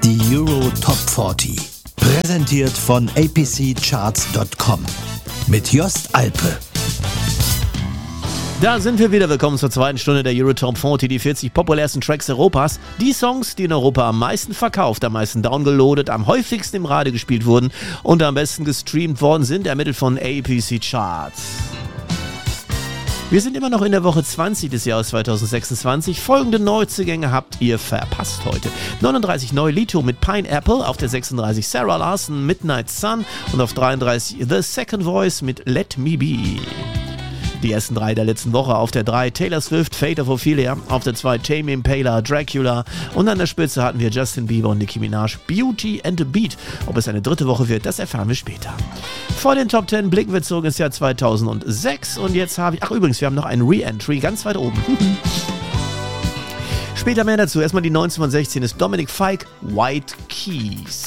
Die Euro Top 40. Präsentiert von apccharts.com. Mit Jost Alpe. Da sind wir wieder. Willkommen zur zweiten Stunde der Euro Top 40, die 40 populärsten Tracks Europas. Die Songs, die in Europa am meisten verkauft, am meisten downgeloadet, am häufigsten im Radio gespielt wurden und am besten gestreamt worden sind, ermittelt von APC Charts. Wir sind immer noch in der Woche 20 des Jahres 2026. Folgende Neuzugänge habt ihr verpasst heute. 39 neu Lito mit Pineapple, auf der 36 Sarah Larson, Midnight Sun und auf 33 The Second Voice mit Let Me Be. Die ersten drei der letzten Woche: auf der 3 Taylor Swift, Fate of Ophelia, auf der 2 Tame Impala, Dracula und an der Spitze hatten wir Justin Bieber und Nicki Minaj, Beauty and the Beat. Ob es eine dritte Woche wird, das erfahren wir später. Vor den Top 10 blicken wir zurück ins Jahr 2006 und jetzt habe ich, übrigens, wir haben noch einen Re-Entry ganz weit oben. Später mehr dazu. Erstmal die 1916 ist Dominic Fike, White Keys.